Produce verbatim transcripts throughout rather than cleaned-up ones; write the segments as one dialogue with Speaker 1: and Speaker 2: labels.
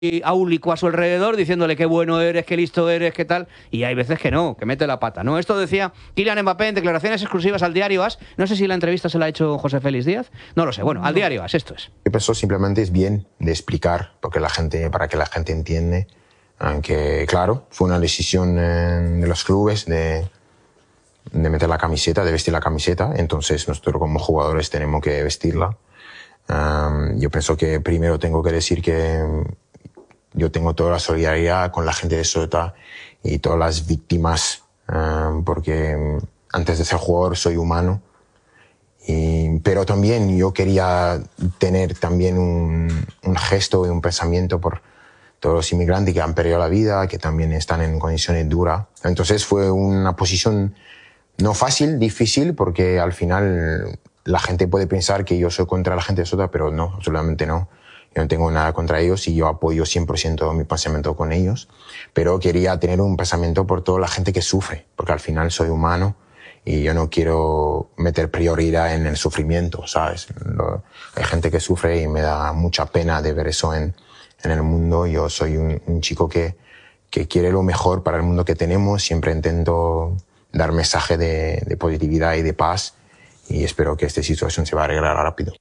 Speaker 1: áulico a su alrededor diciéndole qué bueno eres, qué listo eres, qué tal, y hay veces que no, que mete la pata, ¿no? Esto decía Kylian Mbappé en declaraciones exclusivas al diario AS. No sé si la entrevista se la ha hecho José Félix Díaz, no lo sé, bueno, al diario AS, esto es.
Speaker 2: Yo pienso simplemente es bien de explicar, porque la gente, para que la gente entiende, aunque claro, fue una decisión de los clubes de, de meter la camiseta, de vestir la camiseta, entonces nosotros como jugadores tenemos que vestirla. Um, yo pienso que primero tengo que decir que yo tengo toda la solidaridad con la gente de Ceuta y todas las víctimas, um, porque antes de ser jugador soy humano. Y, pero también yo quería tener también un, un gesto y un pensamiento por todos los inmigrantes que han perdido la vida, que también están en condiciones duras. Entonces fue una posición no fácil, difícil, porque al final la gente puede pensar que yo soy contra la gente de Ceuta, pero no, absolutamente no. Yo no tengo nada contra ellos y yo apoyo cien por ciento mi pensamiento con ellos, pero quería tener un pensamiento por toda la gente que sufre, porque al final soy humano y yo no quiero meter prioridad en el sufrimiento, ¿sabes? Lo, hay gente que sufre y me da mucha pena de ver eso en, en el mundo. Yo soy un, un chico que, que quiere lo mejor para el mundo que tenemos, siempre intento dar mensaje de, de positividad y de paz y espero que esta situación se va a arreglar rápido.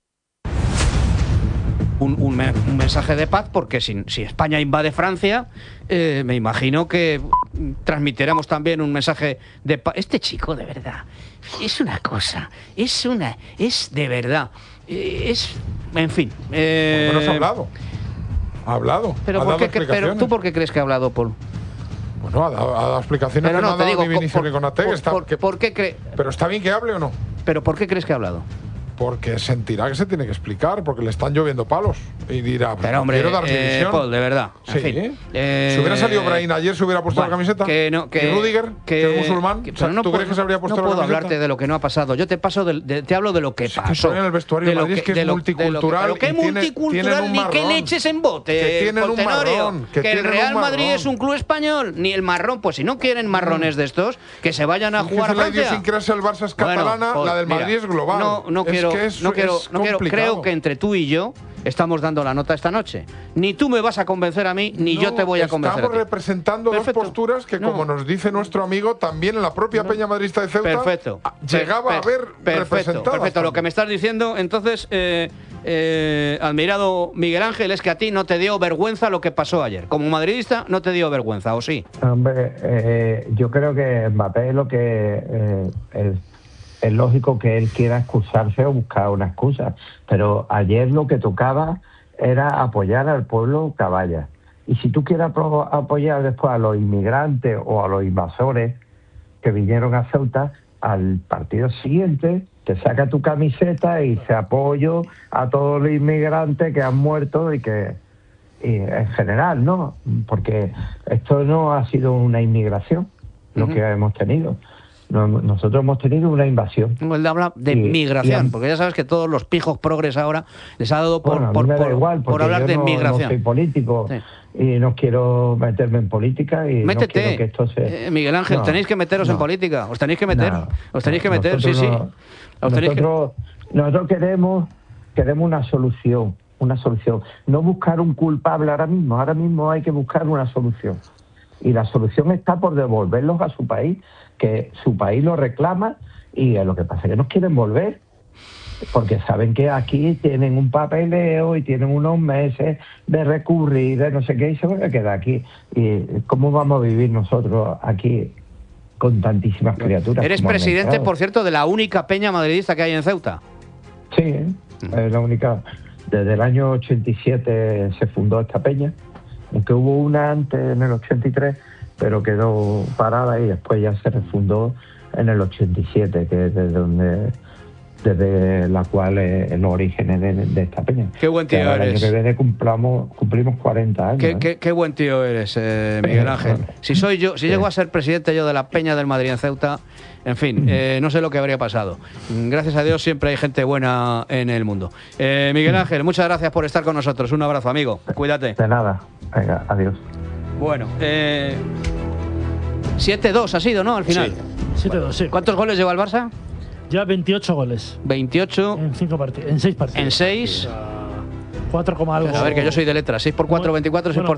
Speaker 1: Un, un, un mensaje de paz, porque si, si España invade Francia, eh, me imagino que transmitiremos también un mensaje de paz. Este chico, de verdad, es una cosa, es una, es de verdad, es, en fin. Eh,
Speaker 3: pero has hablado, ha hablado.
Speaker 1: Pero,
Speaker 3: ha
Speaker 1: ¿por
Speaker 3: dado
Speaker 1: qué, pero ¿tú por qué crees que ha hablado, Paul?
Speaker 3: Bueno, ha dado, ha dado explicaciones
Speaker 1: pero
Speaker 3: que
Speaker 1: no,
Speaker 3: no ha
Speaker 1: te
Speaker 3: dado
Speaker 1: digo,
Speaker 3: ni Vinicius ni Konaté.
Speaker 1: Por,
Speaker 3: está,
Speaker 1: por,
Speaker 3: que,
Speaker 1: ¿por qué cree?
Speaker 3: Pero está bien que hable o no.
Speaker 1: ¿Pero por qué crees que ha hablado?
Speaker 3: Porque sentirá que se tiene que explicar, porque le están lloviendo palos. Y dirá, pues,
Speaker 1: pero hombre,
Speaker 3: quiero dar mi
Speaker 1: eh,
Speaker 3: visión.
Speaker 1: Paul, de verdad.
Speaker 3: Sí.
Speaker 1: En fin, eh,
Speaker 3: si hubiera salido Brahim ayer, ¿se hubiera puesto
Speaker 1: bueno,
Speaker 3: la camiseta?
Speaker 1: Que no, que,
Speaker 3: ¿Y Rudiger, que, que es musulmán?
Speaker 1: Que,
Speaker 3: o sea,
Speaker 1: no
Speaker 3: ¿Tú
Speaker 1: puedo,
Speaker 3: crees que se habría puesto
Speaker 1: no
Speaker 3: la
Speaker 1: puedo
Speaker 3: camiseta?
Speaker 1: hablarte de lo que no ha pasado. Yo te paso de, de, te hablo de lo que
Speaker 3: es
Speaker 1: pasó.
Speaker 3: Que en el vestuario de Madrid es que es
Speaker 1: lo,
Speaker 3: multicultural.
Speaker 1: Pero qué multicultural, ni qué leches en bote.
Speaker 3: Que tienen un marrón.
Speaker 1: Que,
Speaker 3: que
Speaker 1: el Real Madrid es un club español, ni el marrón. Pues si no quieren marrones de estos, que se vayan a jugar a Francia.
Speaker 3: La idiosincrasia del Barça es catalana,
Speaker 1: bueno, pues,
Speaker 3: la del Madrid
Speaker 1: mira,
Speaker 3: es global.
Speaker 1: No, no
Speaker 3: es
Speaker 1: quiero,
Speaker 3: que es,
Speaker 1: no quiero,
Speaker 3: es
Speaker 1: no quiero. Creo que entre tú y yo estamos dando la nota esta noche. Ni tú me vas a convencer a mí, ni
Speaker 3: no,
Speaker 1: yo te voy a convencer a ti.
Speaker 3: Estamos representando Perfecto. dos posturas que, no. como nos dice nuestro amigo, también en la propia no. Peña Madridista de Ceuta
Speaker 1: Perfecto.
Speaker 3: llegaba
Speaker 1: per, per,
Speaker 3: a ver
Speaker 1: perfecto,
Speaker 3: representadas.
Speaker 1: Perfecto, lo que me estás diciendo, entonces, eh, eh, admirado Miguel Ángel, es que a ti no te dio vergüenza lo que pasó ayer. Como madridista, no te dio vergüenza, ¿o sí?
Speaker 4: Hombre, eh, yo creo que Mbappé es lo que... Eh, el, es lógico que él quiera excusarse o buscar una excusa, pero ayer lo que tocaba era apoyar al pueblo caballa. Y si tú quieres apoyar después a los inmigrantes o a los invasores que vinieron a Ceuta, al partido siguiente te saca tu camiseta y se apoyo a todos los inmigrantes que han muerto y que y en general, ¿no? Porque esto no ha sido una inmigración lo uh-huh. que hemos tenido. Nosotros hemos tenido una invasión.
Speaker 1: Él habla de y, migración, y, porque ya sabes que todos los pijos progres ahora les ha dado por,
Speaker 4: bueno,
Speaker 1: por,
Speaker 4: me da
Speaker 1: por,
Speaker 4: igual,
Speaker 1: por hablar
Speaker 4: yo
Speaker 1: de
Speaker 4: no,
Speaker 1: migración.
Speaker 4: No soy político sí. y no quiero meterme en política y
Speaker 1: Métete,
Speaker 4: no quiero que esto se...
Speaker 1: Eh, Miguel Ángel, no, tenéis que meteros no, en política. Os tenéis que meter. No, os tenéis que meter, sí,
Speaker 4: no,
Speaker 1: sí.
Speaker 4: Os nosotros, que... nosotros queremos, queremos una solución, una solución. No buscar un culpable ahora mismo. Ahora mismo hay que buscar una solución. Y la solución está por devolverlos a su país, que su país lo reclama, y lo que pasa es que nos quieren volver, porque saben que aquí tienen un papeleo y tienen unos meses de recurrir, de no sé qué, y se van a quedar aquí. ¿Y cómo vamos a vivir nosotros aquí con tantísimas criaturas?
Speaker 1: Eres presidente, por cierto, de la única peña madridista que hay en Ceuta.
Speaker 4: Sí, es la única. Desde el año ochenta y siete se fundó esta peña, aunque hubo una antes, en el ochenta y tres, pero quedó parada y después ya se refundó en el ochenta y siete, que es desde donde desde la cual es los orígenes de, de esta peña.
Speaker 1: Qué buen tío
Speaker 4: eres. El año que viene cumplamos, cumplimos cuarenta años.
Speaker 1: Qué,
Speaker 4: ¿eh?
Speaker 1: qué, qué buen tío eres, eh, Miguel Ángel. Si soy yo, si sí. llego a ser presidente yo de la Peña del Madrid en Ceuta, en fin, eh, no sé lo que habría pasado. Gracias a Dios siempre hay gente buena en el mundo. Eh, Miguel Ángel, muchas gracias por estar con nosotros. Un abrazo, amigo. Cuídate.
Speaker 4: De nada. Venga, adiós.
Speaker 1: Bueno, eh, siete dos ha sido, ¿no? Al final.
Speaker 5: Sí. siete dos, sí.
Speaker 1: ¿Cuántos goles lleva el Barça?
Speaker 5: Ya veintiocho goles.
Speaker 1: veintiocho.
Speaker 5: En cinco partidos, en seis partidos.
Speaker 1: En seis.
Speaker 5: cuatro, algo.
Speaker 1: A ver, que yo soy de letras. seis por cuatro, veinticuatro, seis por